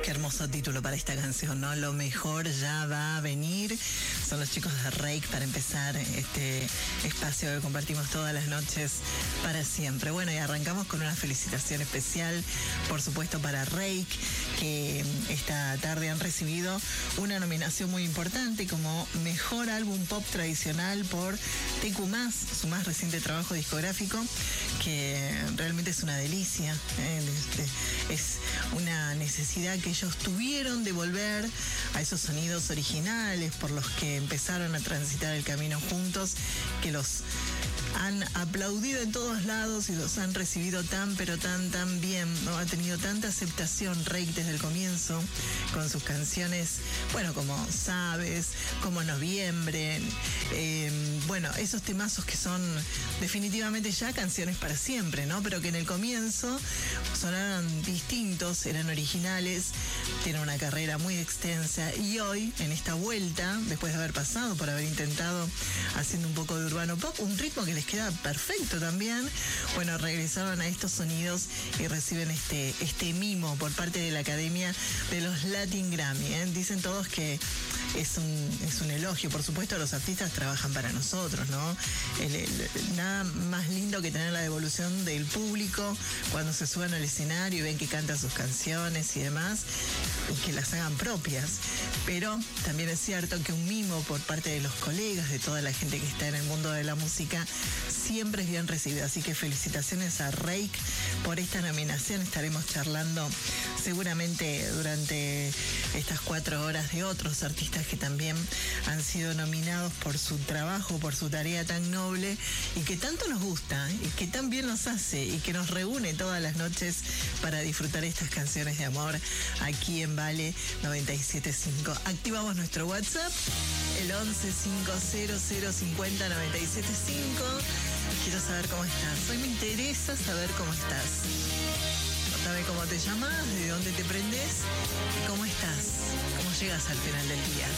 Qué hermoso título para esta canción, ¿no? Lo mejor ya va a venir. Son los chicos de Reik para empezar este espacio que compartimos todas las noches para siempre. Bueno, y arrancamos con una felicitación especial, por supuesto, para Reik, que esta tarde han recibido una nominación muy importante como Mejor Álbum Pop Tradicional por TQ+, su más reciente trabajo discográfico, que realmente es una delicia, es una necesidad que ellos tuvieron de volver a esos sonidos originales por los que empezaron a transitar el camino juntos, que los han aplaudido en todos lados y los han recibido tan bien, ¿no? Ha tenido tanta aceptación Reik desde el comienzo con sus canciones, bueno, como Sabes, como Noviembre, bueno, esos temazos que son definitivamente ya canciones para siempre, ¿no? Pero que en el comienzo sonaron distintos, eran originales, tienen una carrera muy extensa y hoy, en esta vuelta, después de haber pasado por haber intentado haciendo un poco de urbano pop, un ritmo que les queda perfecto también, bueno, regresaron a estos sonidos y reciben este mimo por parte de la Academia de los Latin Grammy, ¿eh? Dicen todos que es un elogio, por supuesto los artistas trabajan para nosotros, ¿no? Nada más lindo que tener la devolución del público cuando se suben al escenario y ven que cantan sus canciones y demás, y que las hagan propias. Pero también es cierto que un mimo por parte de los colegas, de toda la gente que está en el mundo de la música, siempre es bien recibido. Así que felicitaciones a Reik por esta nominación. Estaremos charlando seguramente durante estas 4 horas de otros artistas que también han sido nominados por su trabajo, por su tarea tan noble y que tanto nos gusta y que tan bien nos hace y que nos reúne todas las noches para disfrutar estas canciones de amor aquí en Vale 97.5. Activamos nuestro WhatsApp, el 115050 975. Quiero saber cómo estás. Hoy me interesa saber cómo estás. Contame cómo te llamas, de dónde te prendés y cómo estás, cómo llegas al final del día.